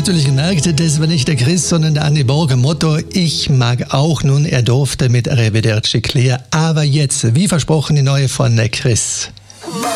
natürlich gemerkt, das war nicht der Chris, sondern der Andi Borger. Motto, ich mag auch nun, er durfte mit Arrivederci Clear. Aber jetzt, wie versprochen, die neue von Chris.